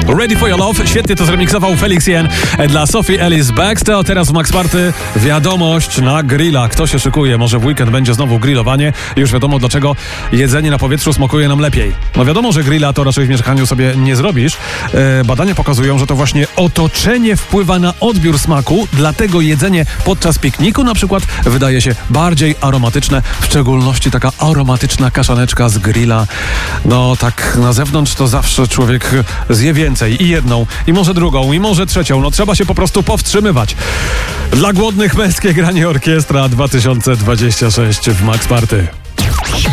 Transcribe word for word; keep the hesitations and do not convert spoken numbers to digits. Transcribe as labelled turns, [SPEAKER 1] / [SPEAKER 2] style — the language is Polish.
[SPEAKER 1] Ready for your love. Świetnie to zremiksował Felix Jen dla Sophie Ellis Bextor. Teraz w Max Party wiadomość na grilla. Kto się szykuje? Może w weekend będzie znowu grillowanie. Już wiadomo, dlaczego jedzenie na powietrzu smakuje nam lepiej. No wiadomo, że grilla to raczej w mieszkaniu sobie nie zrobisz. E, badania pokazują, że to właśnie otoczenie wpływa na odbiór smaku, dlatego jedzenie podczas pikniku na przykład wydaje się bardziej aromatyczne, w szczególności taka aromatyczna kaszaneczka z grilla. No tak na zewnątrz to zawsze człowiek zje więcej i jedną, i może drugą, i może trzecią. No trzeba się po prostu powstrzymywać. Dla głodnych męskie granie orkiestra dwa tysiące dwadzieścia sześć w Max Party.